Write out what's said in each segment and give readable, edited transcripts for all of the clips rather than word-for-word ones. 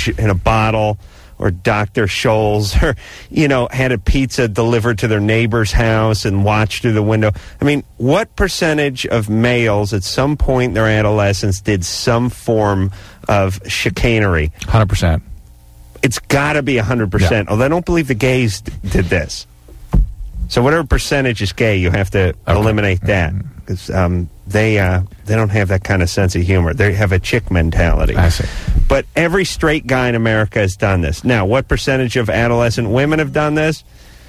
in a bottle, or Dr. Scholl's, or, had a pizza delivered to their neighbor's house and watched through the window. I mean, what percentage of males at some point in their adolescence did some form of chicanery? 100%. It's got to be 100%. Yeah. Although I don't believe the gays did this. So whatever percentage is gay, you have to eliminate that. Because they don't have that kind of sense of humor. They have a chick mentality. I see. But every straight guy in America has done this. Now, what percentage of adolescent women have done this?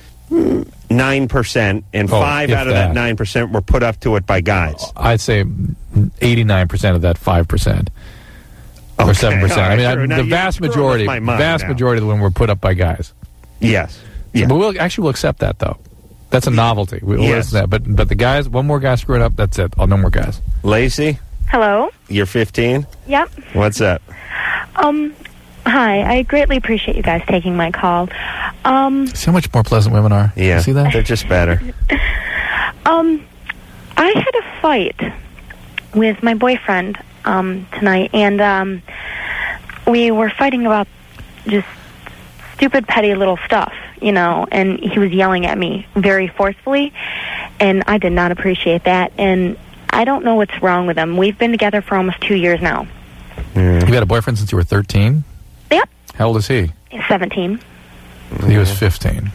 9%. And 5 out of that 9% were put up to it by guys. I'd say 89% of that 5%. Or 7%. I mean, the vast majority of the women were put up by guys. Yes. Yeah. But we'll accept that, though. That's a novelty. Yes. That. But the guys, one more guy screwing up, that's it. Oh, no more guys. Lacey? Hello? You're 15? Yep. What's up? Hi. I greatly appreciate you guys taking my call. See how much more pleasant women are? Yeah. You see that? They're just better. I had a fight with my boyfriend tonight, and we were fighting about just stupid, petty little stuff, and he was yelling at me very forcefully, and I did not appreciate that, and I don't know what's wrong with him. We've been together for almost 2 years now. You've had a boyfriend since you were 13? Yep. How old is he? He's 17. He was 15.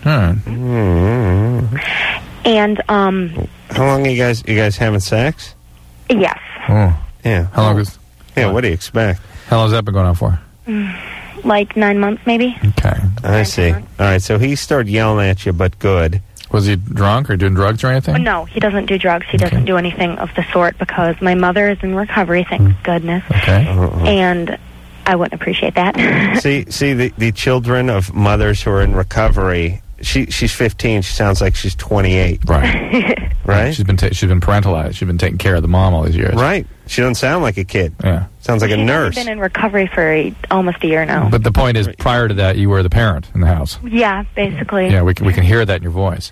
And, how long are you guys having sex? Yes. Oh. Yeah. How long is... Yeah, what do you expect? How long has that been going on for? Like 9 months, maybe. Okay. I see. All right, so he started yelling at you, but good. Was he drunk or doing drugs or anything? No, he doesn't do drugs. He doesn't do anything of the sort because my mother is in recovery, thank goodness. Okay. And I wouldn't appreciate that. see, the children of mothers who are in recovery, she's 15, she sounds like she's 28. Right. Right? She's been parentalized. She's been taking care of the mom all these years. Right. She doesn't sound like a kid. Yeah. Sounds like a nurse. She's been in recovery for almost a year now. But the point is, prior to that, you were the parent in the house. Yeah, basically. Yeah, we can hear that in your voice.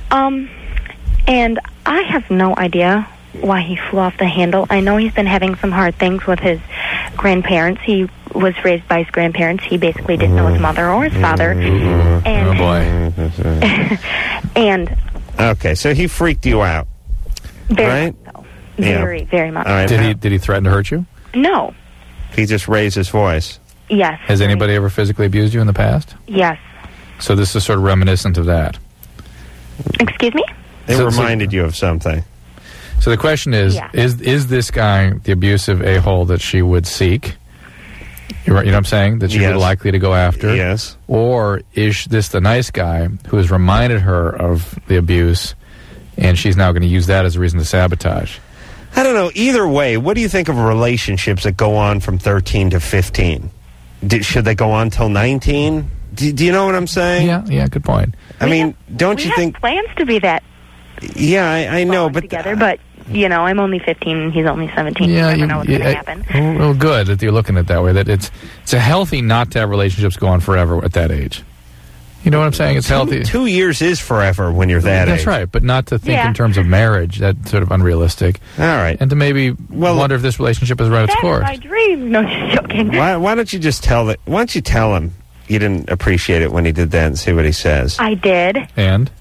And I have no idea why he flew off the handle. I know he's been having some hard things with his grandparents. He was raised by his grandparents. He basically didn't know his mother or his father. And, oh, boy. And... Okay, so he freaked you out. Very right? much so. Very, very much. All right. Did he threaten to hurt you? No. He just raised his voice. Yes. Has anybody ever physically abused you in the past? Yes. So this is sort of reminiscent of that. Excuse me? It reminded you of something. So the question is this guy the abusive a-hole that she would seek? You know what I'm saying? That she would likely to go after? Yes. Or is this the nice guy who has reminded her of the abuse, and she's now going to use that as a reason to sabotage? I don't know. Either way, what do you think of relationships that go on from 13 to 15? Should they go on till 19? Do you know what I'm saying? Yeah, good point. I mean, don't you think... We have plans to be that... Yeah, I know, but... together, but, I'm only 15 and he's only 17. Yeah, you never know what's going to happen. Well, good that you're looking at it that way. That it's a healthy not to have relationships go on forever at that age. You know what I'm saying? It's healthy. 2 years is forever when you're that age. That's right, but not to think in terms of marriage. That's sort of unrealistic. All right. And to maybe wonder if this relationship has run its course. That's my dream. No, just joking. Why don't you just tell that? Why don't you tell him you didn't appreciate it when he did that and see what he says? I did. And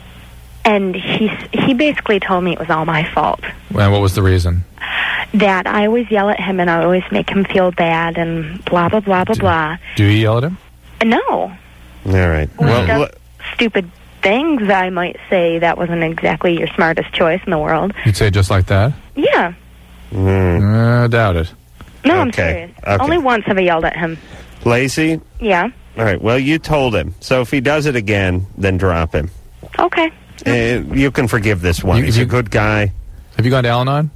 he basically told me it was all my fault. And what was the reason? That I always yell at him and I always make him feel bad and blah, blah, blah, blah, blah. Do you yell at him? No. All right. Well, stupid things, I might say that wasn't exactly your smartest choice in the world. You'd say just like that? Yeah. I doubt it. No, I'm serious. Okay. Only once have I yelled at him. Lacey? Yeah. All right. Well, you told him. So if he does it again, then drop him. Okay. You can forgive this one. He's a good guy. Have you gone to Al-Anon?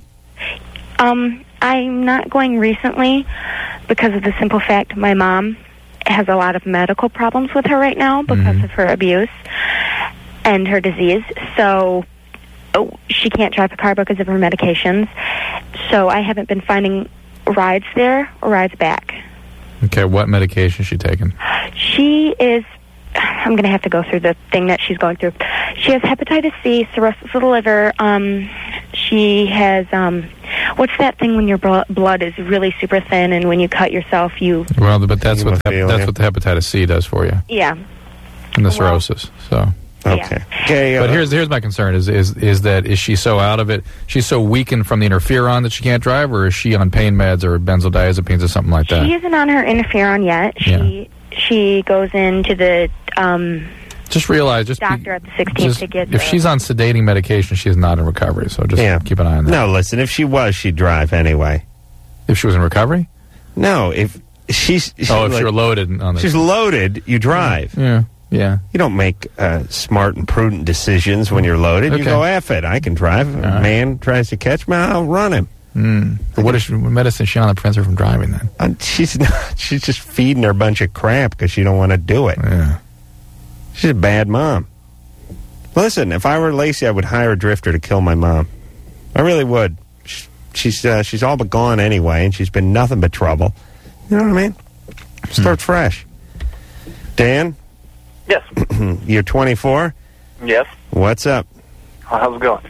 I'm not going recently because of the simple fact my mom has a lot of medical problems with her right now because of her abuse and her disease. So she can't drive a car because of her medications. So I haven't been finding rides there or rides back. Okay, what medication is she taking? She is... I'm going to have to go through the thing that she's going through. She has hepatitis C, cirrhosis of the liver. She has what's that thing when your blood is really super thin, and when you cut yourself, you... Well, but that's what the hepatitis C does for you. Yeah. And the cirrhosis, so... Okay. Okay. But here's my concern: is she so out of it? She's so weakened from the interferon that she can't drive, or is she on pain meds or benzodiazepines or something like that? She isn't on her interferon yet. She goes into the just realize doctor at the 16th to get. If she's on sedating medication, she's not in recovery. So just keep an eye on that. No, listen. If she was, she'd drive anyway. If she was in recovery? No. If she's if you're loaded on this. She's loaded. You drive. Yeah. You don't make smart and prudent decisions when you're loaded. Okay. You go, F it. I can drive. A man tries to catch me, I'll run him. What medicine is she on that prevents her from driving then? She's not. She's just feeding her a bunch of crap because she don't want to do it. Yeah. She's a bad mom. Listen, if I were Lacey, I would hire a drifter to kill my mom. I really would. She's all but gone anyway, and she's been nothing but trouble. You know what I mean? Start fresh. Dan? Yes. You're 24? Yes. What's up? How's it going?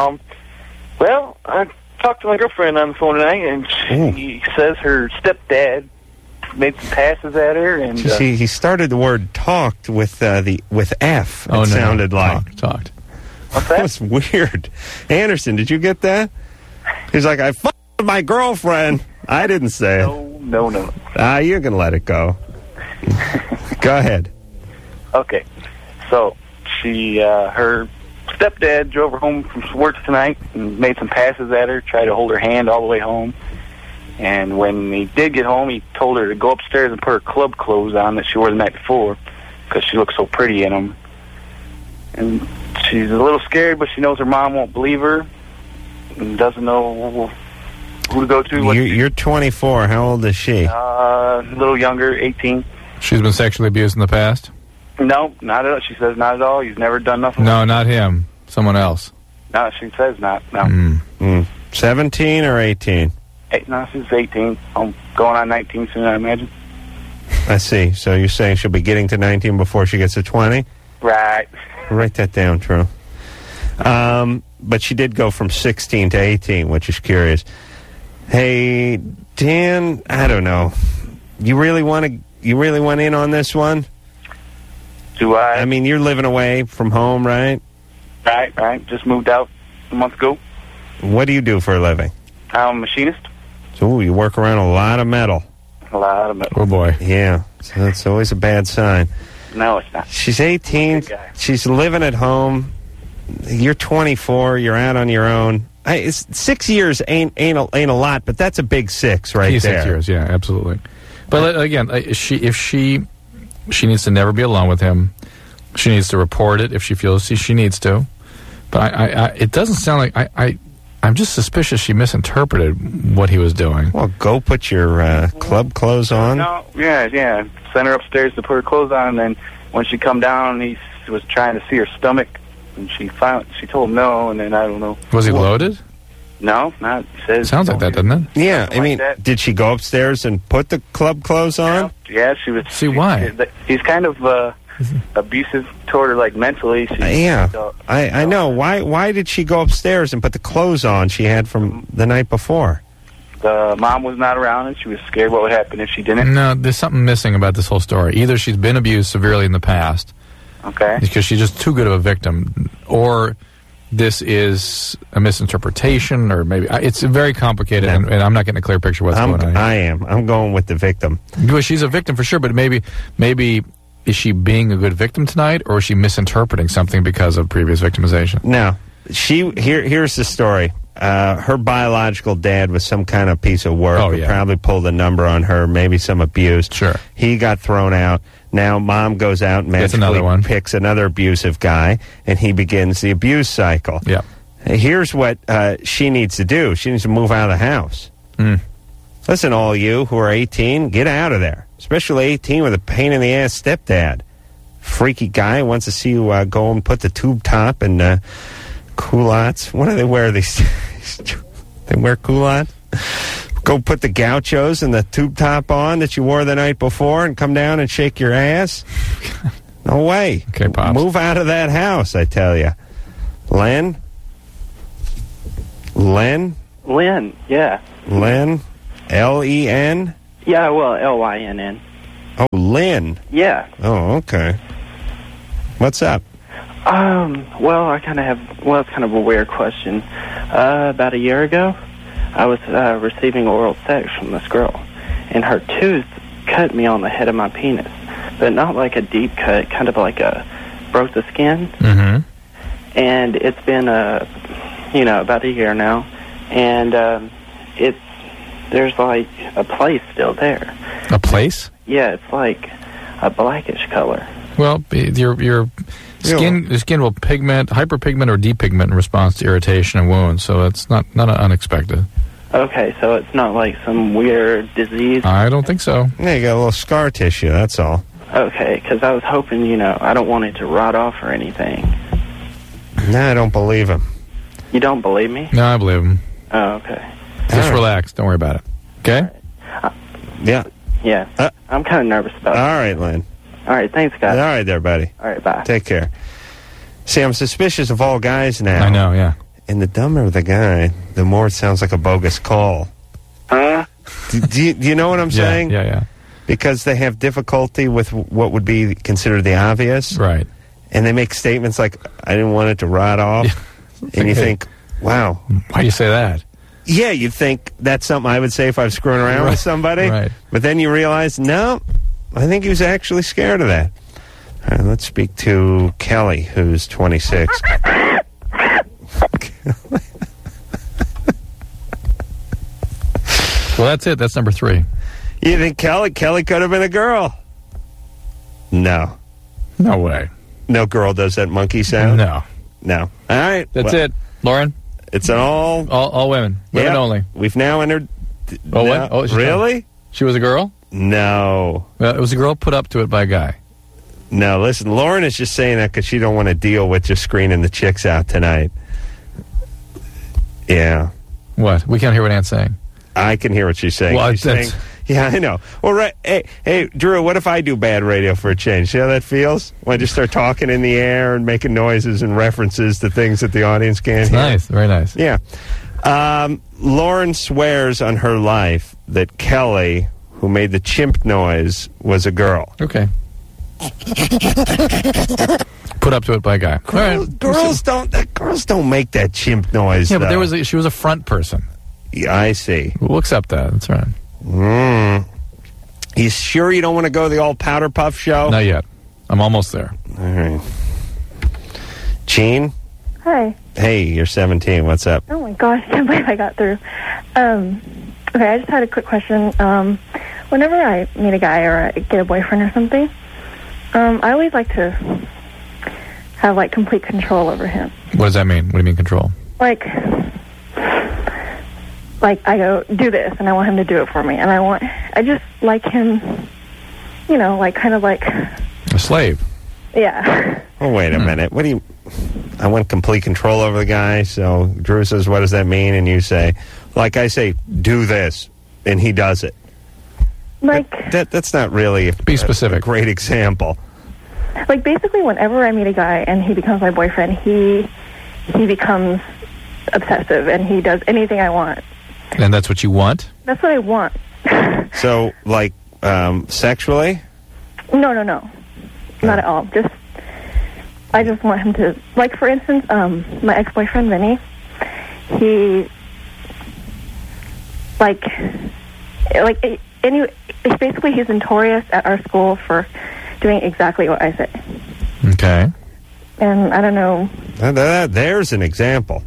Well, I talked to my girlfriend on the phone tonight, and she says her stepdad made some passes at her. And he started the word "talked" with F. It sounded like talked. What's that? That was weird. Anderson, did you get that? He's like, I fucked with my girlfriend. I didn't say it. No. You're gonna let it go. Go ahead. Okay, so she, her stepdad drove her home from work tonight and made some passes at her, tried to hold her hand all the way home. And when he did get home, he told her to go upstairs and put her club clothes on that she wore the night before because she looked so pretty in them. And she's a little scared, but she knows her mom won't believe her and doesn't know who to go to. You're 24. How old is she? A little younger, 18. She's been sexually abused in the past? No, not at all. She says not at all. He's never done nothing. No, not him. Someone else. No, she says not. No. 17 or 18? No, she's 18. I'm going on 19 soon, I imagine. I see. So you're saying she'll be getting to 19 before she gets to 20? Right. Write that down, Drew. But she did go from 16 to 18, which is curious. Hey, Dan, I don't know. You really want in on this one? Do I? I mean, you're living away from home, right? Right. Just moved out a month ago. What do you do for a living? I'm a machinist. So you work around a lot of metal. A lot of metal. Oh, boy. Yeah. So that's always a bad sign. No, it's not. She's 18. She's living at home. You're 24. You're out on your own. 6 years ain't a lot, but that's a big 6 right there. 6 years, yeah, absolutely. But again, if she needs to never be alone with him. She needs to report it if she feels she needs to. But it doesn't sound like I'm just suspicious she misinterpreted what he was doing. Well, go put your club clothes on. No, yeah. Sent her upstairs to put her clothes on, and then when she come down, he was trying to see her stomach, and she told him no, and then I don't know. Was he loaded? No, not. Says sounds like that, doesn't it? Yeah, I mean, did she go upstairs and put the club clothes on? Yeah, she was. See, why? He's kind of abusive toward her, like mentally. I know. Why did she go upstairs and put the clothes on she had from the night before? The mom was not around, and she was scared what would happen if she didn't. No, there's something missing about this whole story. Either she's been abused severely in the past, okay, because she's just too good of a victim, or this is a misinterpretation, or maybe it's very complicated, and I'm not getting a clear picture of what's going on. I'm going with the victim. Well, she's a victim for sure, but maybe is she being a good victim tonight, or is she misinterpreting something because of previous victimization? No, here's the story. Her biological dad was some kind of piece of work. Probably pulled a number on her, maybe some abuse. Sure. He got thrown out. Now mom goes out and magically picks another abusive guy, and he begins the abuse cycle. Yeah. Here's what she needs to do. She needs to move out of the house. Listen, all you who are 18, get out of there. Especially 18 with a pain-in-the-ass stepdad. Freaky guy wants to see you go and put the tube top and culottes. What do they wear? They wear culottes? Go put the gauchos and the tube top on that you wore the night before and come down and shake your ass? No way. Okay, Pops. Move out of that house, I tell you. Len? Lynn, yeah. Lynn? L-E-N? Yeah, well, L-Y-N-N. Oh, Lynn. Yeah. Oh, okay. What's up? Well, I kind of have, it's kind of a weird question. About a year ago, I was receiving oral sex from this girl, and her tooth cut me on the head of my penis, but not like a deep cut, kind of like broke the skin. Mm-hmm. And it's been, about a year now, and there's like a place still there. A place? Yeah, it's like a blackish color. Well, your skin will hyperpigment or depigment in response to irritation and wounds, so it's not unexpected. Okay, so it's not like some weird disease? I don't think so. Yeah, you got a little scar tissue, that's all. Okay, because I was hoping, I don't want it to rot off or anything. No, I don't believe him. You don't believe me? No, I believe him. Oh, okay. Just relax. Don't worry about it. Okay? Yeah. Yeah. I'm kind of nervous about it. All right, Lynn. All right, thanks, guys. All right there, buddy. All right, bye. Take care. See, I'm suspicious of all guys now. I know, yeah. And the dumber the guy, the more it sounds like a bogus call. Huh? Do you know what I'm saying? Yeah. Because they have difficulty with what would be considered the obvious. Right. And they make statements like, I didn't want it to rot off. And you think, wow. Why do you say that? Yeah, you'd think that's something I would say if I was screwing around with somebody. Right. But then you realize, no, I think he was actually scared of that. All right, let's speak to Kelly, who's 26. Well, that's it. That's number 3. You think Kelly could have been a girl? No. No way. No girl does that monkey sound? No. No. All right. That's it. Lauren? It's an all women. Women only. We've now entered... Oh, what? Oh, really? She was a girl? No. Well, it was a girl put up to it by a guy. No, listen, Lauren is just saying that because she don't want to deal with just screening the chicks out tonight. Yeah. What? We can't hear what Ant's saying. I can hear what she's saying. Well, she's saying, yeah, I know. Well, right. Hey, Drew, what if I do bad radio for a change? See how that feels? When I just start talking in the air and making noises and references to things that the audience can't hear? Nice. Very nice. Yeah. Lauren swears on her life that Kelly, who made the chimp noise, was a girl. Okay. Put up to it by a guy. Girls don't make that chimp noise. Yeah, but though. she was a front person. Yeah, I see. We'll accept that. That's right. You sure you don't want to go to the old Powder Puff show? Not yet. I'm almost there. All right. Gene? Hi. Hey, you're 17. What's up? Oh my gosh, I can't believe I got through. Okay, I just had a quick question. Whenever I meet a guy or I get a boyfriend or something, I always like to have complete control over him. What does that mean? What do you mean control? Like I go, do this, and I want him to do it for me. And I just like him, kind of like... A slave. Yeah. Oh, wait a minute. What do you... I want complete control over the guy, so Drew says, what does that mean? And you say, like I say, do this, and he does it. That's not really Be specific. A great example. Basically, whenever I meet a guy and he becomes my boyfriend, he becomes obsessive, and he does anything I want. And that's what you want? That's what I want. So, sexually? No. Not at all. I just want him to... for instance, my ex-boyfriend, Vinny, he... basically, he's notorious at our school for doing exactly what I say. Okay. And I don't know... There's an example.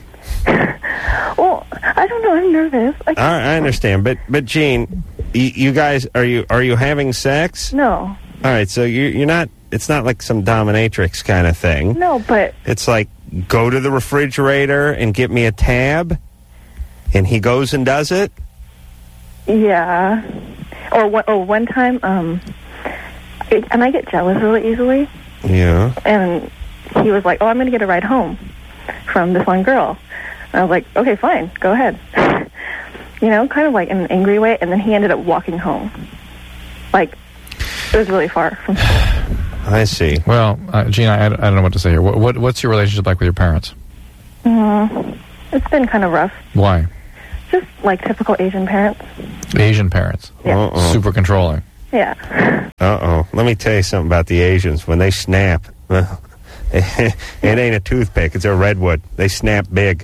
Well, I don't know. I'm nervous. I understand, but Gene, you guys, are you having sex? No. All right, so you're not. It's not like some dominatrix kind of thing. No, but it's like go to the refrigerator and get me a tab, and he goes and does it. Yeah. Or one time, and I get jealous really easily. Yeah. And he was like, "Oh, I'm going to get a ride home from this one girl." And I was like, "Okay, fine, go ahead." Kind of like in an angry way. And then he ended up walking home. It was really far from school. I see. Well, Gene, I don't know what to say here. What's your relationship like with your parents? It's been kind of rough. Why? Just like typical Asian parents. Asian parents. Yeah. Uh-oh. Super controlling. Yeah. Uh-oh. Let me tell you something about the Asians. When they snap, it ain't a toothpick. It's a redwood. They snap big.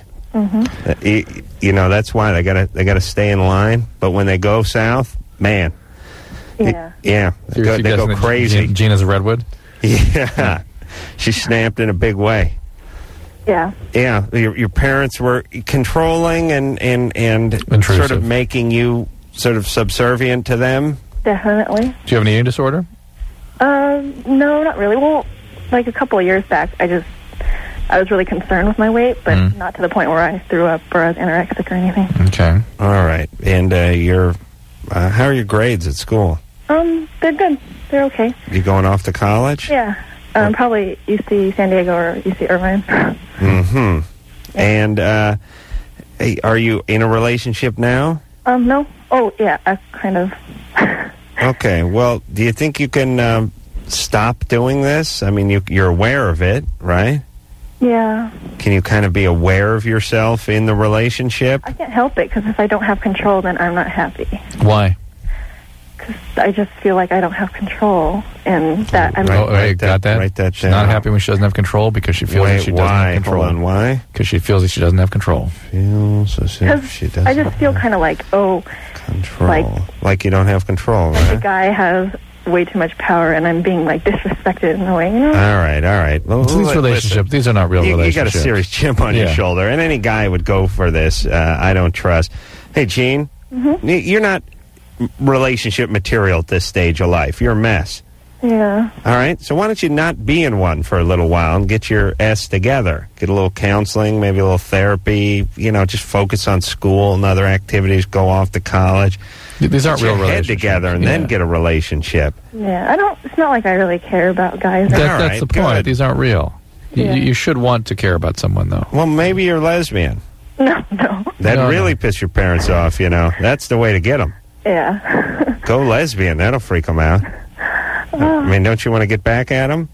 You know, that's why they gotta stay in line. But when they go south, man, Yeah. they go crazy. Gina's a redwood? Yeah. She snapped in a big way. Yeah. Yeah, your parents were controlling and Intrusive. sort of making you sort of subservient to them. Definitely. Do you have an eating disorder? No, not really. Well, like a couple of years back, I was really concerned with my weight, but not to the point where I threw up or I was anorexic or anything. Okay. All right. And how are your grades at school? They're good. They're okay. You going off to college? Yeah. Probably UC San Diego or UC Irvine. Mm-hmm. And hey, are you in a relationship now? No. Oh, yeah, I kind of. Okay. Well, do you think you can stop doing this? I mean, you're aware of it, right? Yeah. Can you kind of be aware of yourself in the relationship? I can't help it, because if I don't have control, then I'm not happy. Why? Because I just feel like I don't have control, and that I'm... Oh, hey, got that? Write that She's down. not happy when she doesn't have control because she feels Wait, that she doesn't why? have control. Hold on, why? Because she feels that she doesn't have control. Feels as if she doesn't I just feel have kind of like, control. Like you don't have control, the right? guy has way too much power, and I'm being, like, disrespected in a way, you know? All right. Well, These relationships, these are not real you relationships. got a serious chip on your Yeah. shoulder, and any guy would go for this. I don't trust. Hey, Gene, you're not relationship material at this stage of life. You're a mess. Yeah. All right? So why don't you not be in one for a little while and get your S together? Get a little counseling, maybe a little therapy, just focus on school and other activities, go off to college. These aren't Get real your head relationships. together and then get a relationship. Yeah, it's not like I really care about guys. All That's right, the point. good. These aren't real. Yeah. You should want to care about someone, though. Well, maybe you're lesbian. No. That No, really pissed your parents off, That's the way to get them. Yeah. Go lesbian. That'll freak them out. I mean, don't you want to get back at them?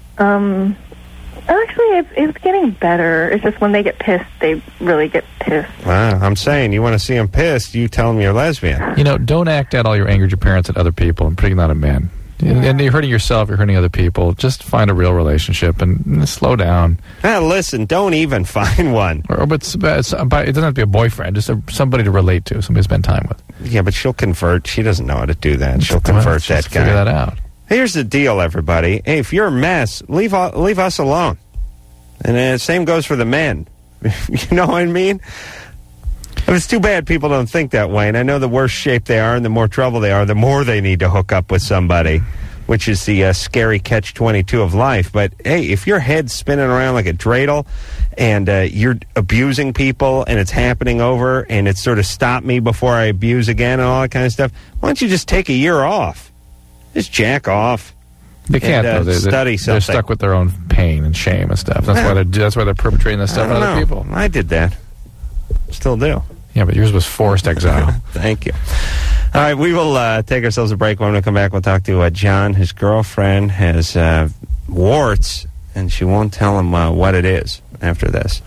Actually, it's getting better. It's just when they get pissed, they really get pissed. Wow, I'm saying, you want to see them pissed, you tell them you're lesbian. Don't act out all your anger at your parents and other people, and particularly not a man. And you're hurting yourself, you're hurting other people. Just find a real relationship and slow down. Listen, don't even find one. But it doesn't have to be a boyfriend, just somebody to relate to, somebody to spend time with. Yeah, but she'll convert. She doesn't know how to do that. She'll convert that Just guy. figure that out. Here's the deal, everybody. Hey, if you're a mess, leave us alone. And the same goes for the men. You know what I mean? It's too bad people don't think that way. And I know the worse shape they are and the more trouble they are, the more they need to hook up with somebody, which is the scary catch-22 of life. But, hey, if your head's spinning around like a dreidel and you're abusing people and it's happening over and it's sort of stop me before I abuse again and all that kind of stuff, why don't you just take a year off? Just jack off. They can't, And, though. study They're something. stuck with their own pain and shame and stuff. That's why they're perpetrating this stuff I on don't other know. people. I did that. Still do. Yeah, but yours was forced exile. Thank you. All right, we will take ourselves a break. When we come back, we'll talk to John. His girlfriend has warts, and she won't tell him what it is after this.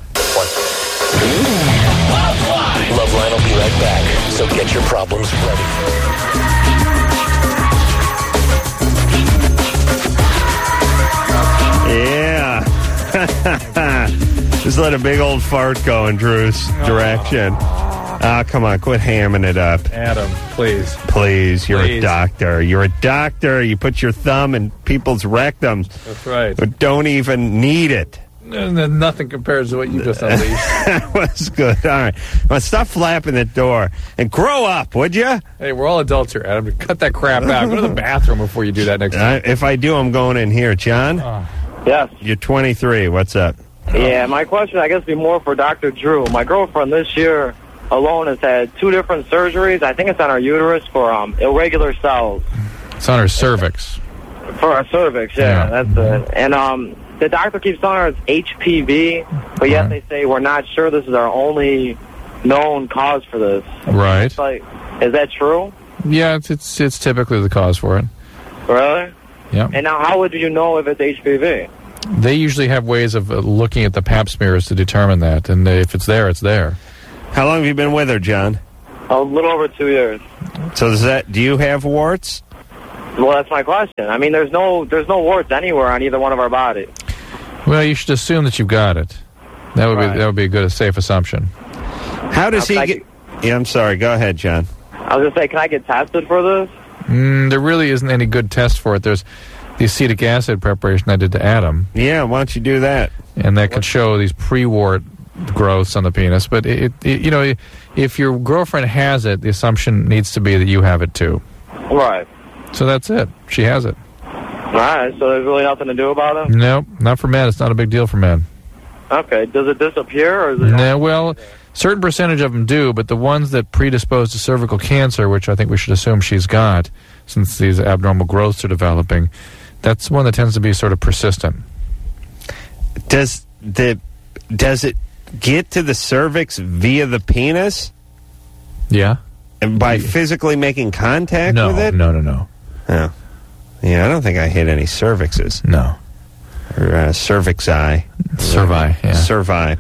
Loveline will be right back, so get your problems ready. Yeah. Just let a big old fart go in Drew's direction. Come on, quit hamming it up. Adam, please. Please, you're a Please. doctor. You're a doctor. You put your thumb in people's rectums That's right. who don't even need it. Nothing compares to what you just unleashed. That was good. All right. Well, stop flapping the door and grow up, would you? Hey, we're all adults here, Adam. Cut that crap out. Go to the bathroom before you do that next time. If I do, I'm going in here. John, Yes. you're 23. What's up? Yeah, my question, I guess, be more for Dr. Drew. My girlfriend this year alone has had 2 different surgeries. I think it's on her uterus for irregular cells. It's on her cervix. For her cervix, Yeah. that's it. And the doctor keeps telling her it's HPV, but yet they say we're not sure this is our only known cause for this. Right. It's like, is that true? Yeah, it's typically the cause for it. Really? Yeah. And now how would you know if it's HPV? They usually have ways of looking at the pap smears to determine that, and if it's there, it's there. How long have you been with her, John? A little over 2 years. So do you have warts? Well, that's my question. I mean, there's no warts anywhere on either one of our bodies. Well, you should assume that you've got it. That would be a safe assumption. How does he get... Yeah, I'm sorry. Go ahead, John. I was going to say, can I get tested for this? There really isn't any good test for it. There's the acetic acid preparation I did to Adam. Yeah, why don't you do that? And that could show these pre-wart growths on the penis. But, if your girlfriend has it, the assumption needs to be that you have it too. Right. So that's it. She has it. All right, so there's really nothing to do about it? No, not for men. It's not a big deal for men. Okay. Does it disappear? Or is it No, well, certain percentage of them do, but the ones that predispose to cervical cancer, which I think we should assume she's got, since these abnormal growths are developing, that's one that tends to be sort of persistent. Does it get to the cervix via the penis? Yeah. And by physically making contact with it? No. Oh. Yeah, I don't think I hit any cervixes. No. Or cervixi. Cervi, yeah. Cervi.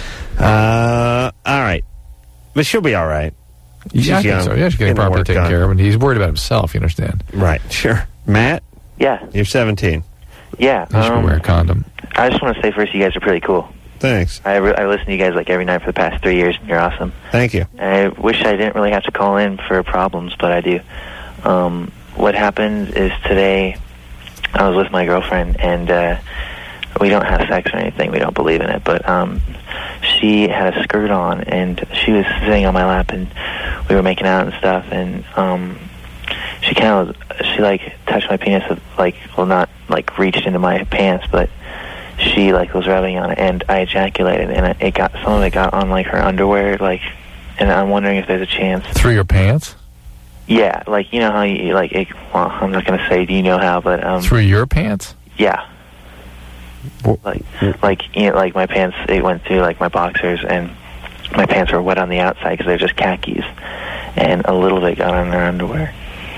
All right. But she'll be all right. She's I think young. so. Yeah, she's getting properly taken care of, and he's worried about himself, you understand? Right, sure. Matt? Yeah. You're 17. Yeah. You should wear a condom. I just want to say first, you guys are pretty cool. Thanks. I listen to you guys like every night for the past 3 years, and you're awesome. Thank you. I wish I didn't really have to call in for problems, but I do. What happened is today I was with my girlfriend, and we don't have sex or anything. We don't believe in it, but she had a skirt on, and she was sitting on my lap, and we were making out and stuff, and she touched my penis with, not reached into my pants, but she was rubbing on it, and I ejaculated, and some of it got on her underwear, and I'm wondering if there's a chance. Through your pants? Yeah, you know how you well, I'm not gonna say do you know how, but through your pants? Yeah. My pants, it went through my boxers, and my pants were wet on the outside because they're just khakis, and a little bit got on their underwear,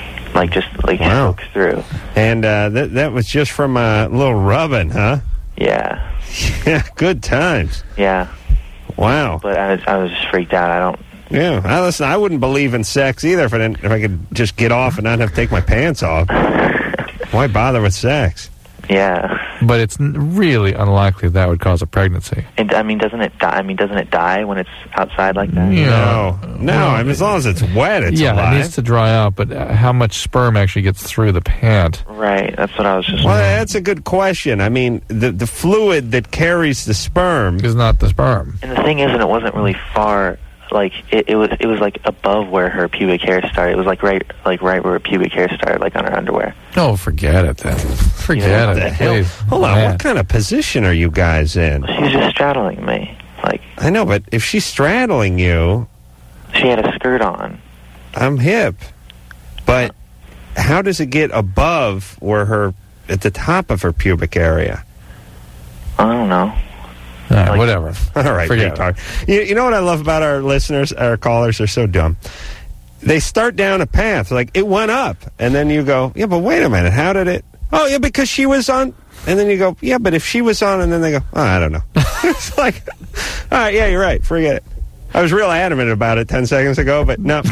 wow. Soaks through. And that was just from a little rubbing, huh? Yeah. Yeah, good times. Yeah. Wow. But I was just freaked out. Yeah, listen, I wouldn't believe in sex either if I could just get off and not have to take my pants off. Why bother with sex? Yeah. But it's really unlikely that would cause a pregnancy. And doesn't it die? Doesn't it die when it's outside like that? Yeah. No. As long as it's wet, it's alive. It needs to dry out, but how much sperm actually gets through the pant? Right, that's what I was just... Well, that's a good question. The fluid that carries the sperm... is not the sperm. And the thing is, it wasn't really far... It was above where her pubic hair started. It was right where her pubic hair started, on her underwear. Oh, forget it then. Forget it. Please. Hold on, what kind of position are you guys in? She was just straddling me. I know, but if she's straddling you... She had a skirt on. I'm hip. But how does it get above at the top of her pubic area? I don't know. All right, whatever. All right, forget it. You know what I love about our listeners, our callers? They're so dumb. They start down a path, it went up. And then you go, yeah, but wait a minute, how did it... Oh, yeah, because she was on... And then you go, yeah, but if she was on... And then they go, oh, I don't know. It's all right, yeah, you're right, forget it. I was real adamant about it 10 seconds ago, but no.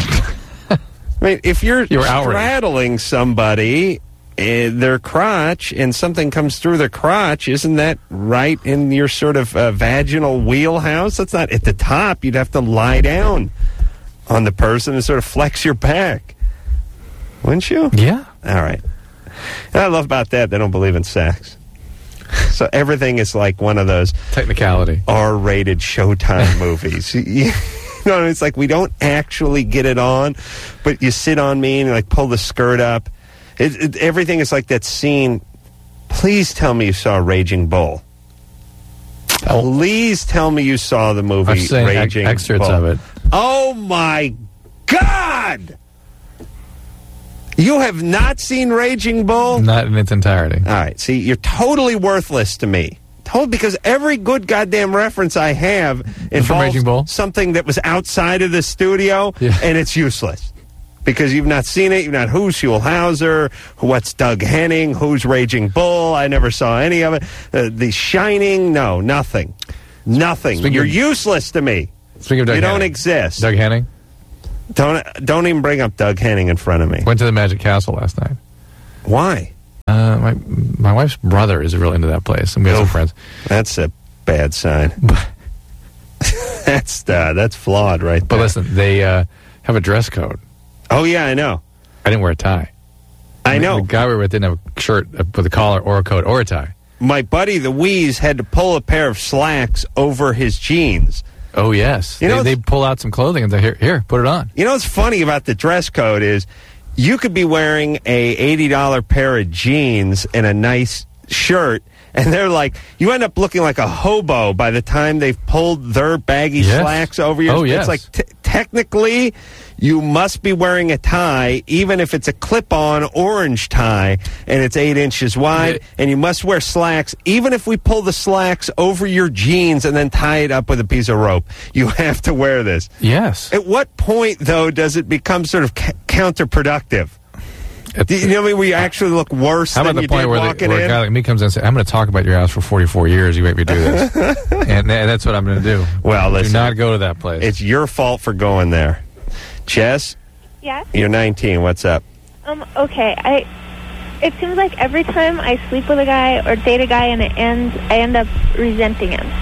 If you're straddling somebody... their crotch, and something comes through their crotch, isn't that right in your sort of vaginal wheelhouse? That's not at the top. You'd have to lie down on the person and sort of flex your back. Wouldn't you? Yeah. All right. And I love about that, they don't believe in sex. So everything is like one of those... technicality. R-rated Showtime movies. It's we don't actually get it on, but you sit on me and pull the skirt up. Everything is like that scene. Please tell me you saw Raging Bull. Please tell me you saw the movie Raging Bull. Excerpts of it. Oh, my God! You have not seen Raging Bull? Not in its entirety. All right. See, you're totally worthless to me. Because every good goddamn reference I have involves something that was outside of the studio, and it's useless. Because you've not seen it, you've not who's Huell Hauser, what's Doug Henning, who's Raging Bull, I never saw any of it. The Shining, no, nothing. Nothing. You're useless to me. Speaking of Doug You don't Henning. exist. Doug Henning? Don't even bring up Doug Henning in front of me. Went to the Magic Castle last night. Why? My wife's brother is really into that place, and we have some friends. That's a bad sign. That's flawed, right there. But listen, they have a dress code. Oh yeah, I know. I didn't wear a tie. I know. The guy we were with didn't have a shirt with a collar or a coat or a tie. My buddy, the Wheeze, had to pull a pair of slacks over his jeans. Oh, yes. You know, they pull out some clothing and say, here, put it on. You know what's funny about the dress code is you could be wearing a $80 pair of jeans and a nice shirt, and they're like, you end up looking like a hobo by the time they've pulled their baggy slacks over your... Oh, yes. It's like, technically, you must be wearing a tie, even if it's a clip-on orange tie, and it's 8 inches wide, and you must wear slacks, even if we pull the slacks over your jeans and then tie it up with a piece of rope. You have to wear this. Yes. At what point, though, does it become sort of counterproductive? You know what I mean? Where you actually look worse How than about you the point did where walking a in? guy like me comes in and says, I'm going to talk about your house for 44 years. You make me do this. and that's what I'm going to do. Well, listen. Do not go to that place. It's your fault for going there. Jess? Yeah? You're 19. What's up? Okay. It seems like every time I sleep with a guy or date a guy and it ends, I end up resenting him.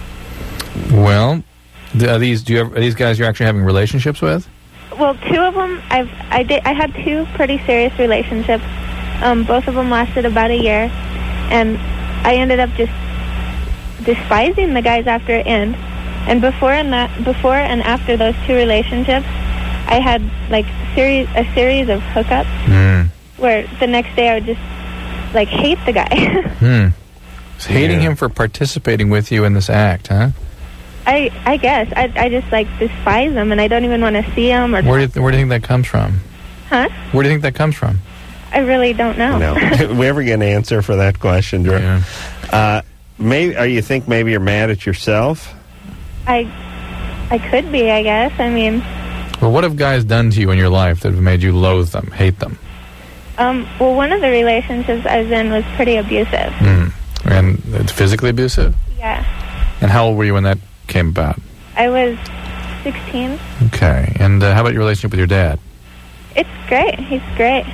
Well, are these guys you're actually having relationships with? Well, two of them, I had two pretty serious relationships. Both of them lasted about a year, and I ended up just despising the guys after it ended. And before and after those two relationships, I had like a series of hookups where the next day I would just like hate the guy. Hating him for participating with you in this act, huh? I guess I just like despise him, and I don't even want to see him. Or where do you think that comes from? Huh? Where do you think that comes from? I really don't know. No. Did we ever get an answer for that question, Drew? Yeah. You think maybe you're mad at yourself? I could be, I guess. I mean... Well, what have guys done to you in your life that have made you loathe them, hate them? Well, one of the relationships I was in was pretty abusive. And it's physically abusive? Yeah. And how old were you when that came about? I was 16. Okay. And how about your relationship with your dad? It's great. He's great.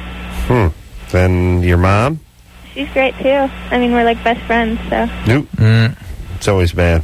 Then your mom? She's great, too. I mean, we're like best friends, so... Nope. It's always bad.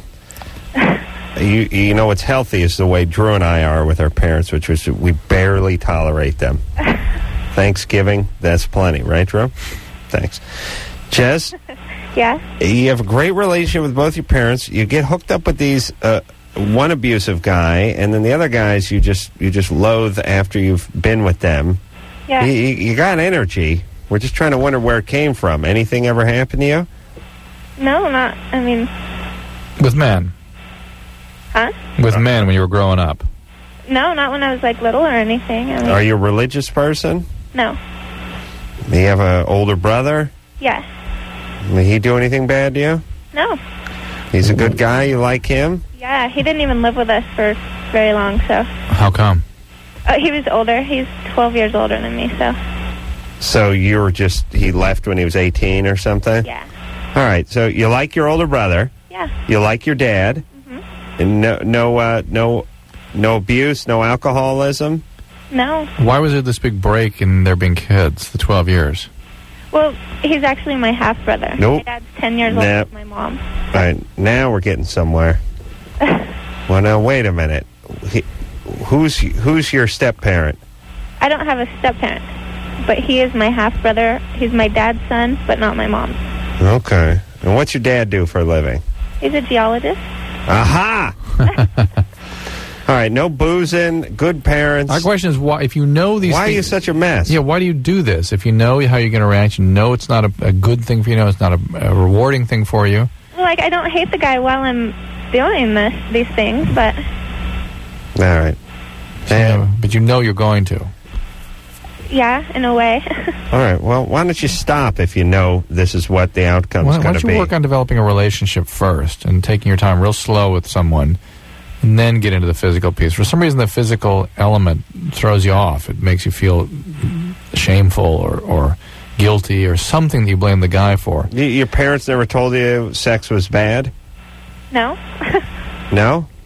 You know what's healthy is the way Drew and I are with our parents, which is we barely tolerate them. Thanksgiving, that's plenty, right, Drew? Thanks. Jess? Yeah? You have a great relationship with both your parents. You get hooked up with these one abusive guy, and then the other guys you just loathe after you've been with them. Yeah. You got energy. We're just trying to wonder where it came from. Anything ever happened to you? No, not... I mean... With men? Huh? With men when you were growing up? No, not when I was, like, little or anything. I mean, Are you a religious person? No. Do you have an older brother? Yeah. Did he do anything bad to you? No. He's a good guy? You like him? Yeah, he didn't even live with us for very long, so... How come? He was older. He's 12 years older than me, so... So you were he left when he was 18 or something? Yeah. All right, so you like your older brother. Yeah. You like your dad. And no abuse, no alcoholism? No. Why was there this big break in there being kids, the 12 years? Well, he's actually my half-brother. Nope. My dad's 10 years older than my mom. All right, now we're getting somewhere. Well, now, wait a minute. Who's your step-parent? I don't have a step-parent, but he is my half-brother. He's my dad's son, but not my mom's. Okay. And what's your dad do for a living? He's a geologist. Aha! All right, no boozing, good parents. Our question is, why, if you know these Why things, are you such a mess? Yeah, why do you do this? If you know how you're going to react, you know it's not a good thing for you, it's not a rewarding thing for you. Well, like, I don't hate the guy while I'm doing these things, but... All right. But you know you're going to. Yeah, in a way. All right, well, why don't you stop if you know this is what the outcome's Why going to don't be? you work on developing a relationship first and taking your time real slow with someone and then get into the physical piece. For some reason, the physical element throws you off. It makes you feel shameful or guilty or something that you blame the guy for. Your parents never told you sex was bad? No. No?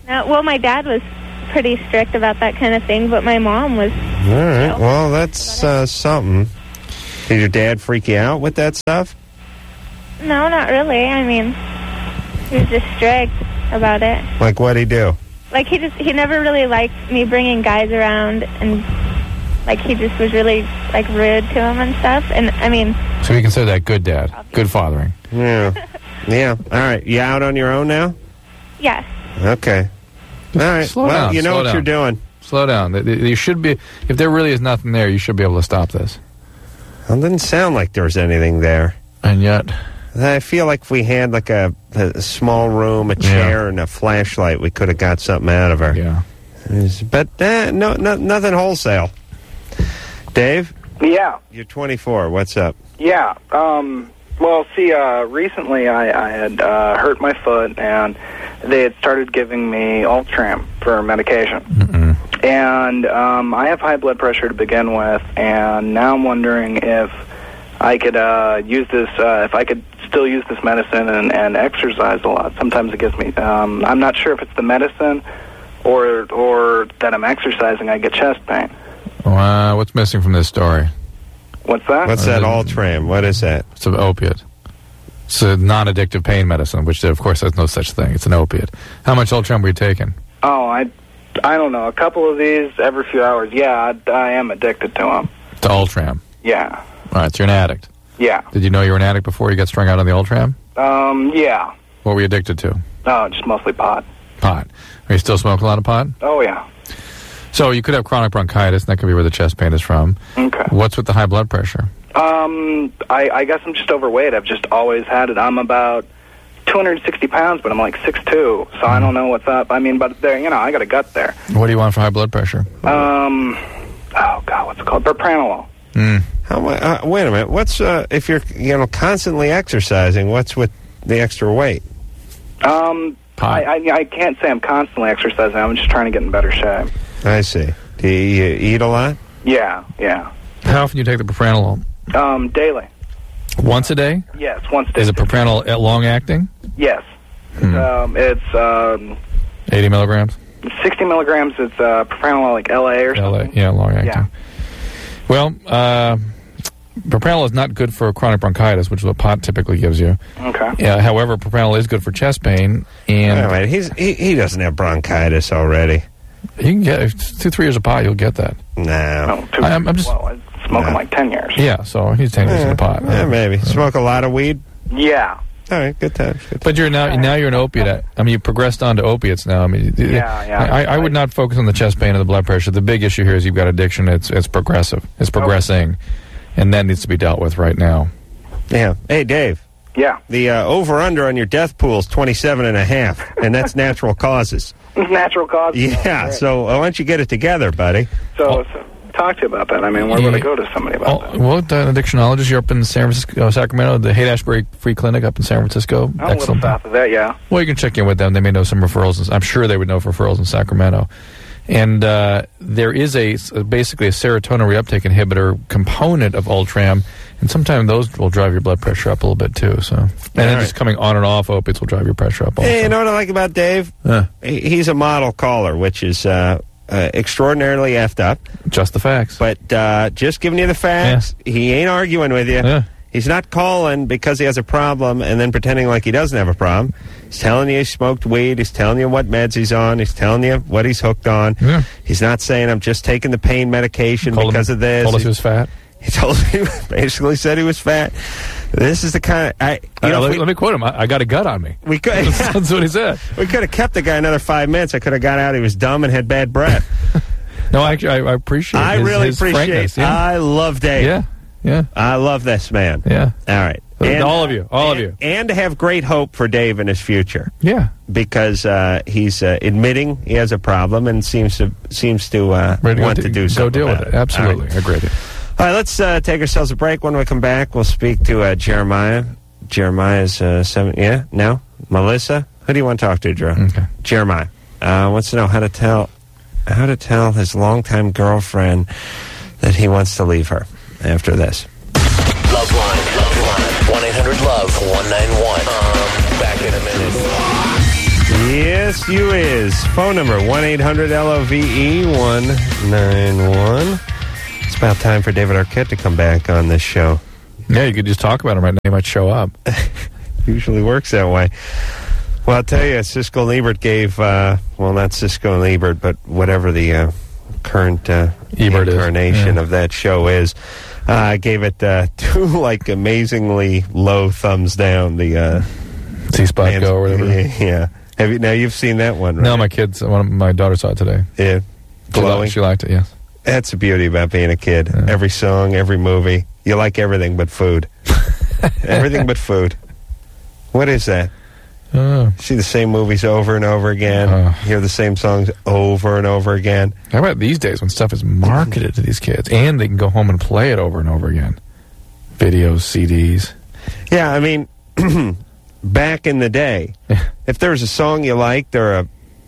Well, my dad was pretty strict about that kind of thing, but my mom was. All right. Well, that's something. Did your dad freak you out with that stuff? No, not really. I mean, he was just strict about it. Like, what'd he do? Like, he never really liked me bringing guys around, and, like, he just was really, like, rude to him and stuff. And, I mean... So we consider that good dad. Good fathering. Yeah. Yeah. All right. You out on your own now? Yes. Okay. All right. Slow well, down, you know slow what down. you're doing. Slow down. You should be... If there really is nothing there, you should be able to stop this. Well, it didn't sound like there was anything there. And yet... I feel like if we had like a small room, a chair, and a flashlight, we could have got something out of her. Yeah. But no, nothing wholesale. Dave? Yeah. You're 24. What's up? Yeah. Well, see, recently I had hurt my foot, and they had started giving me Ultram for medication. Mm-mm. And I have high blood pressure to begin with, and now I'm wondering if I could use this, if I could still use this medicine and exercise a lot. Sometimes it gives me, I'm not sure if it's the medicine or that I'm exercising, I get chest pain. What's missing from this story? What's that? What's that Ultram? What is that? It's an opiate. It's a non-addictive pain medicine, which, of course, there's no such thing. It's an opiate. How much Ultram were you taking? Oh, I don't know. A couple of these every few hours. Yeah, I am addicted to them. To Ultram? Yeah. All right, so you're an addict. Yeah. Did you know you were an addict before you got strung out on the Ultram? Yeah. What were you addicted to? Oh, just mostly pot. Pot. Are you still smoking a lot of pot? Oh, yeah. So you could have chronic bronchitis, and that could be where the chest pain is from. Okay. What's with the high blood pressure? I guess I'm just overweight. I've just always had it. I'm about 260 pounds, but I'm like 6'2", so I don't know what's up. I mean, but there, I got a gut there. What do you want for high blood pressure? Oh, God, what's it called? Propranolol. Wait a minute. What's if you're constantly exercising? What's with the extra weight? I can't say I'm constantly exercising. I'm just trying to get in better shape. I see. Do you eat a lot? Yeah. How often do you take the propranolol? Daily. Once a day? Yes, once a day. Is it propranolol long acting? Yes. It's 80 milligrams. 60 milligrams. It's propranolol, like LA or something. Yeah, long acting. Yeah. Well, propranolol is not good for chronic bronchitis, which is what pot typically gives you. Okay. However, propranolol is good for chest pain. And wait, he doesn't have bronchitis already. You can get 2-3 years of pot, you'll get that. No. I'm just smoking like 10 years. Yeah, so he's 10 years in the pot. Yeah, maybe. Smoke a lot of weed? Yeah. All right, good times. But you're now you're an opiate. I mean, you progressed on to opiates now. I mean, I would not focus on the chest pain and the blood pressure. The big issue here is you've got addiction. It's progressive. It's progressing, and that needs to be dealt with right now. Yeah. Hey, Dave. Yeah. The over/under on your death pool is 27.5, and that's natural causes. Natural causes. Yeah. Right. So why don't you get it together, buddy? So talk to you about that. I mean, where would I go to somebody about that? Well, an addictionologist. You're up in San Francisco, Sacramento, the Haight-Ashbury Free Clinic up in San Francisco. I'm a little south of that, yeah. Well, you can check in with them. They may know some referrals. I'm sure they would know referrals in Sacramento. And there is basically a serotonin reuptake inhibitor component of Ultram, and sometimes those will drive your blood pressure up a little bit too. So, and then just coming on and off opiates will drive your pressure up also. Hey, you know what I like about Dave? He's a model caller, which is extraordinarily effed up. Just the facts. But just giving you the facts. Yeah. He ain't arguing with you. Yeah. He's not calling because he has a problem and then pretending like he doesn't have a problem. He's telling you he smoked weed. He's telling you what meds he's on. He's telling you what he's hooked on. Yeah. He's not saying, I'm just taking the pain medication because of this. Told us he was fat. He basically said he was fat. This is the kind of... let me quote him. I got a gut on me. We could. That's what he said. We could have kept the guy another 5 minutes. I could have got out. He was dumb and had bad breath. No, actually, I appreciate his frankness. Yeah. I love Dave. Yeah. I love this man. Yeah. All right. And, all of you. And to have great hope for Dave in his future. Yeah. Because he's admitting he has a problem and seems to want to do something. Go deal with it. Absolutely. Right. Agreed. All right, let's take ourselves a break. When we come back, we'll speak to Jeremiah. Jeremiah's 7. Yeah? No? Melissa? Who do you want to talk to, Drew? Okay. Jeremiah wants to know how to tell his longtime girlfriend that he wants to leave her after this. Love line. 1-800-LOVE-191. Back in a minute. Yes, Yes, you is. Phone number 1-800-LOVE-191. It's about time for David Arquette to come back on this show. Yeah, you could just talk about him right now. He might show up. Usually works that way. Well, I'll tell you, Siskel and Ebert gave, well, not Siskel and Ebert, but whatever the current incarnation of that show is, gave it 2, like, amazingly low thumbs down. The C-Spot Go or whatever. Yeah. Now, you've seen that one, right? No, my daughter saw it today. Yeah. Glowing? She liked it, yes. That's the beauty about being a kid. Yeah. Every song, every movie. You like everything but food. Everything but food. What is that? See the same movies over and over again. Hear the same songs over and over again. How about these days when stuff is marketed to these kids and they can go home and play it over and over again? Videos, CDs. Yeah, I mean, back in the day, if there was a song you liked or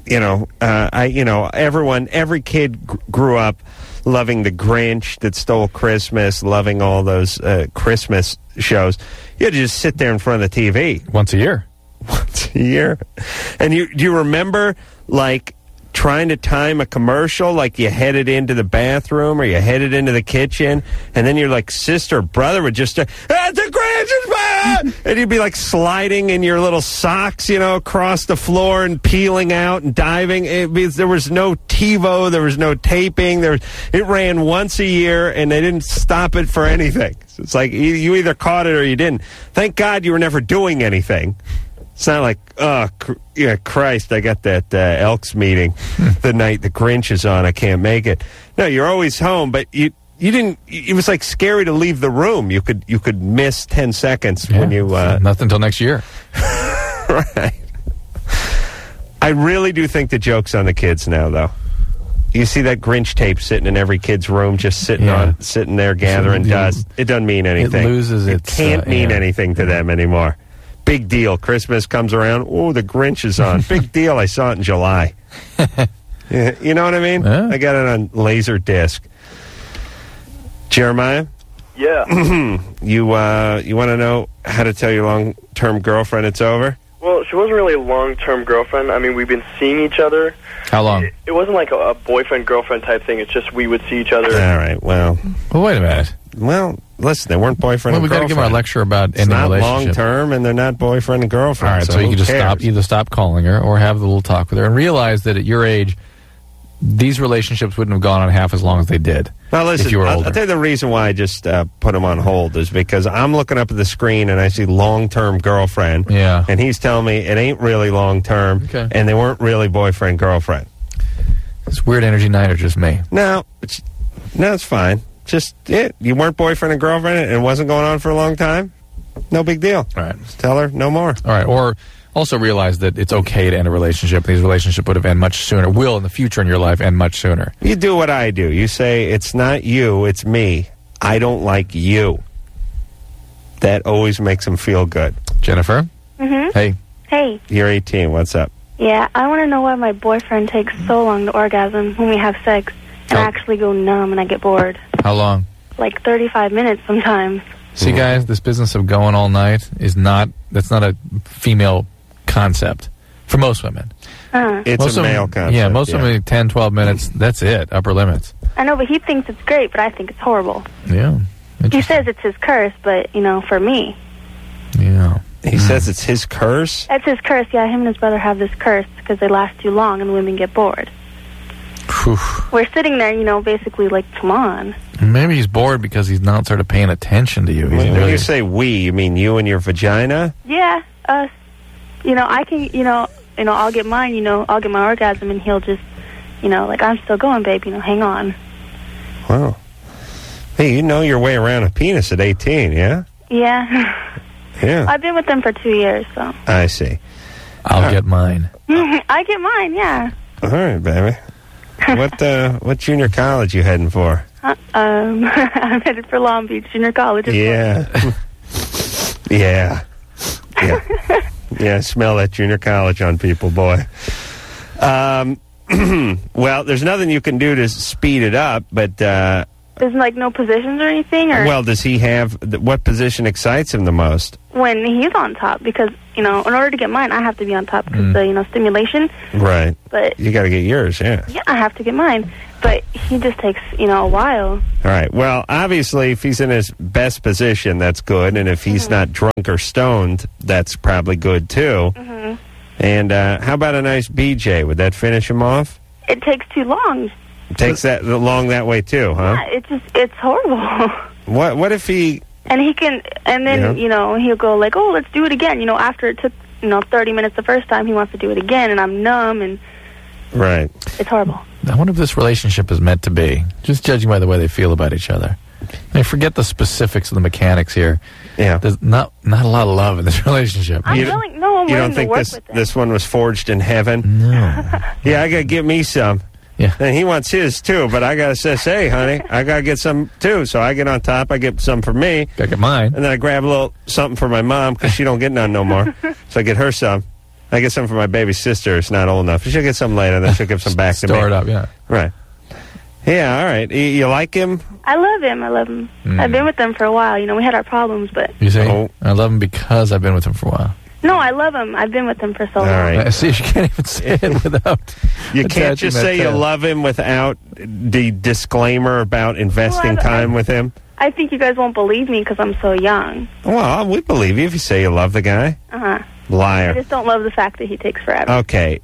every kid grew up loving The Grinch That Stole Christmas, loving all those Christmas shows. You had to just sit there in front of the TV. Once a year. And do you remember, like, trying to time a commercial, like you headed into the bathroom or you headed into the kitchen, and then your, like, sister or brother would just the Grinch is bad! And you'd be, like, sliding in your little socks, across the floor and peeling out and diving. There was no TiVo, there was no taping. It ran once a year, and they didn't stop it for anything. So it's like you either caught it or you didn't. Thank God you were never doing anything. It's not like, Christ, I got that Elks meeting the night the Grinch is on. I can't make it. No, you're always home, but you didn't. It was like scary to leave the room. You could miss 10 seconds when you. Nothing until next year. Right. I really do think the joke's on the kids now, though. You see that Grinch tape sitting in every kid's room, just sitting there gathering dust. It doesn't mean anything. It loses its. It can't mean anything to them anymore. Big deal. Christmas comes around. Oh, the Grinch is on. Big deal. I saw it in July. Yeah, you know what I mean? I got it on laser disc. Jeremiah? Yeah. You want to know how to tell your long-term girlfriend it's over? Well, she wasn't really a long-term girlfriend. I mean, we've been seeing each other. How long? It wasn't like a boyfriend-girlfriend type thing. It's just we would see each other. All right, well, wait a minute. Well, listen, they weren't boyfriend and girlfriend. We got to give her a lecture about it's ending not relationship. long-term, and they're not boyfriend and girlfriend. All right, so you can just either stop calling her or have the little talk with her and realize that at your age, these relationships wouldn't have gone on half as long as they did. Now, listen, if you were older. I'll tell you the reason why I just put him on hold is because I'm looking up at the screen and I see long-term girlfriend. Yeah. And he's telling me it ain't really long-term, and they weren't really boyfriend-girlfriend. It's weird energy night or just me? No, it's fine. Just you weren't boyfriend and girlfriend and it wasn't going on for a long time? No big deal. All right. Just tell her no more. All right, or also realize that it's okay to end a relationship. These relationships would have ended much sooner, will in the future in your life end much sooner. You do what I do. You say, it's not you, it's me. I don't like you. That always makes them feel good. Jennifer? Mm-hmm. Hey. Hey. You're 18. What's up? Yeah, I want to know why my boyfriend takes so long to orgasm when we have sex and I actually go numb and I get bored. How long? Like 35 minutes sometimes. See, guys, this business of going all night that's not a female concept for most women. It's a male concept. Yeah, most women, 10, 12 minutes, that's it, upper limits. I know, but he thinks it's great, but I think it's horrible. Yeah. He says it's his curse, but, for me. Yeah. He says it's his curse? That's his curse, yeah. Him and his brother have this curse because they last too long and women get bored. Whew. We're sitting there, basically like, come on. Maybe he's bored because he's not sort of paying attention to you. When you say we, you mean you and your vagina? Yeah, us. I can, I'll get mine, I'll get my orgasm and he'll just, like, I'm still going, babe, hang on. Wow. Hey, you know your way around a penis at 18, yeah? Yeah. Yeah. I've been with them for 2 years, so. I see. I'll get mine. I get mine, yeah. All right, baby. What junior college you heading for? I'm headed for Long Beach Junior College. Yeah. Yeah. Yeah, smell that junior college on people, boy. Well, there's nothing you can do to speed it up, but are There's like no positions or anything, or Well, does he have what position excites him the most? when he's on top, because in order to get mine, I have to be on top because the stimulation. Right. But You got to get yours, yeah. yeah, I have to get mine. But he just takes a while. All right. Well, obviously, if he's in his best position, that's good. And if he's not drunk or stoned, that's probably good, too. Mm-hmm. And how about a nice BJ? Would that finish him off? It takes too long. It takes that long that way, too, huh? Yeah, it's horrible. What if he... And he can, and then, he'll go like, oh, let's do it again. After it took, 30 minutes the first time, he wants to do it again, and I'm numb, and Right. it's horrible. I wonder if this relationship is meant to be, just judging by the way they feel about each other. I mean, forget the specifics of the mechanics here. Yeah. There's not a lot of love in this relationship. I'm You willing You don't to think work this with it. this one was forged in heaven? No. Yeah, I got to give me some. Yeah. And he wants his, too, but I got to say, hey, honey, I got to get some, too. So I get on top, I get some for me. Gotta get mine. And then I grab a little something for my mom because she don't get none no more. So I get her some. I get some for my baby sister. It's not old enough. She'll get some later, then she'll give some back to me. Store it up, yeah. Right. Yeah, all right. You like him? I love him. I've been with him for a while. We had our problems, but You say, Oh. I love him because I've been with him for a while. no, I love him. I've been with him for so All long. right. See, you can't even say it without... You can't attaching just that say you to- love him without the disclaimer about investing Well, time with him. I think you guys won't believe me because I'm so young. Well, we believe you if you say you love the guy. I Liar. just don't love the fact that he takes forever. Okay.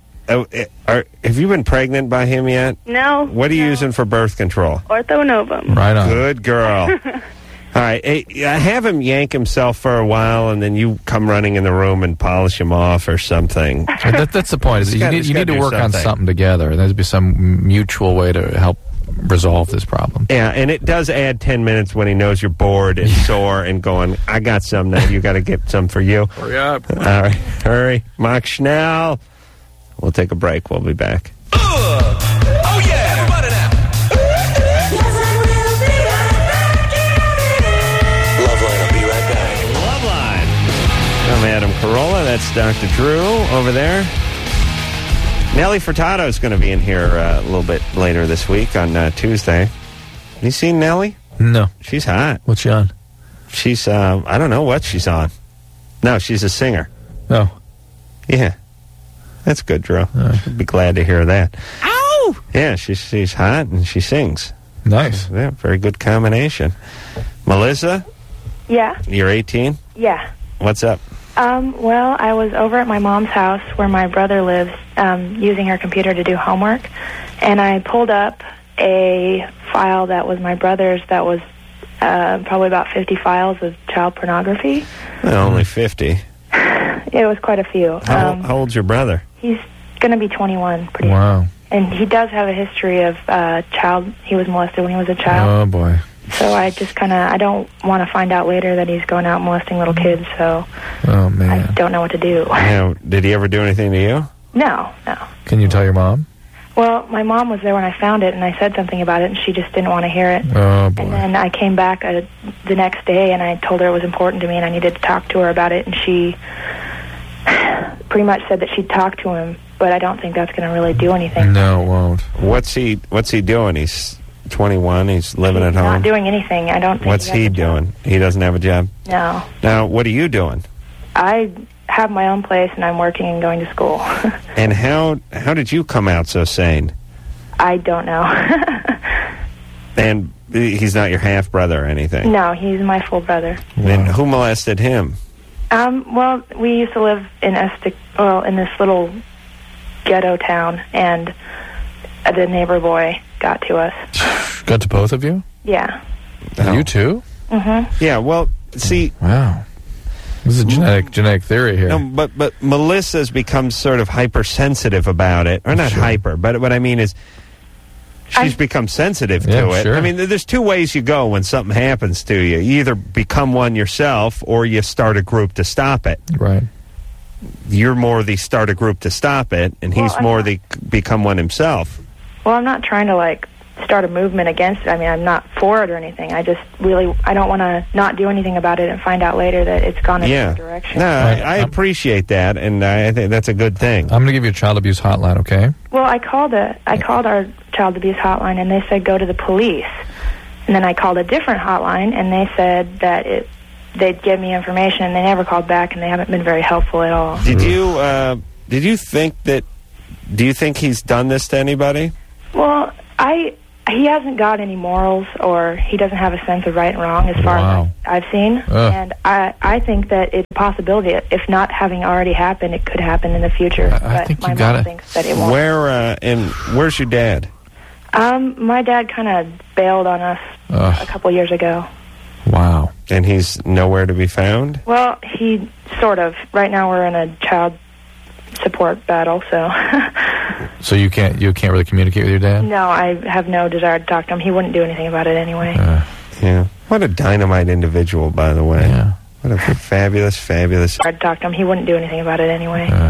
Have you been pregnant by him yet? No. What are you using for birth control? Orthonovum. Right on. Good girl. All right. Hey, have him yank himself for a while, and then you come running in the room and polish him off or something. That's the point. Is He's you gotta- need, he's you need gotta to do work on something. something together. There's be some mutual way to help resolve this problem. Yeah, and it does add 10 minutes when he knows you're bored and sore and going, I got some now. You got to get some for you. Hurry up. All right. Hurry. Mark Schnell. We'll take a break. We'll be back. Oh yeah, everybody now. Loveline, I'll be right back. Loveline. I'm Adam Carolla. That's Dr. Drew over there. Nellie Furtado is going to be in here a little bit later this week on Tuesday. Have you seen Nellie? No. She's hot. What's she on? She's, I don't know what she's on. No, she's a singer. No. Yeah. That's good, Drew. I'd be glad to hear that. Ow! Yeah, she's hot and she sings. Nice. Yeah, very good combination. Melissa, Yeah, you're 18. yeah. What's up? Well, I was over at my mom's house where my brother lives, using her computer to do homework, and I pulled up a file that was my brother's that was probably about 50 files of child pornography. Well, only 50. It was quite a few. How old's your brother? He's going to be 21 pretty Wow. and he does have a history of he was molested when he was a child. Oh, boy. So I just I don't want to find out later that he's going out molesting little kids, so Oh, I man. don't know what to do. Now, did he ever do anything to you? No. Can you tell your mom? Well, my mom was there when I found it, and I said something about it, and she just didn't want to hear it. Oh, boy. And then I came back the next day, and I told her it was important to me, and I needed to talk to her about it, and she pretty much said that she'd talk to him, but I don't think that's going to really do anything. No, it won't. What's he doing? He's 21. He's living at home. Not doing anything. I don't think What's has he a job. doing? He doesn't have a job. No. Now, what are you doing? I have my own place, and I'm working and going to school. And how did you come out so sane? I don't know. And he's not your half brother or anything. No, he's my full brother. Then who molested him? Well, we used to live in in this little ghetto town, and the neighbor boy got to us. Got to both of you? Yeah. You too? Mm-hmm. Yeah. Well, see. Wow. This is a genetic theory here. No, but Melissa's become sort of hypersensitive about it, or not hyper, but what I mean is she's become sensitive to it. Sure. I mean, there's two ways you go when something happens to you. You either become one yourself, or you start a group to stop it. Right. You're more the start a group to stop it, and he's more the become one himself. Well, I'm not trying to start a movement against it. I mean, I'm not for it or anything. I just I don't want to not do anything about it and find out later that it's gone in a different direction. No, I appreciate that, and I think that's a good thing. I'm going to give you a child abuse hotline, okay? Well, I called our child abuse hotline, and they said go to the police. And then I called a different hotline, and they said that they'd give me information, and they never called back, and they haven't been very helpful at all. Did you think that? Do you think he's done this to anybody? Well, he hasn't got any morals, or he doesn't have a sense of right and wrong, as far as I've seen. And I think that it's a possibility. If not having already happened, it could happen in the future. I think my you got mom it. thinks that it won't. Where's your dad? My dad kind of bailed on us a couple years ago. Wow. And he's nowhere to be found? Well, he sort of. Right now we're in a child support battle, so... So you can't really communicate with your dad? No, I have no desire to talk to him. He wouldn't do anything about it anyway. Yeah. What a dynamite individual, by the way. Yeah. What a fabulous... I'd talk to him. He wouldn't do anything about it anyway.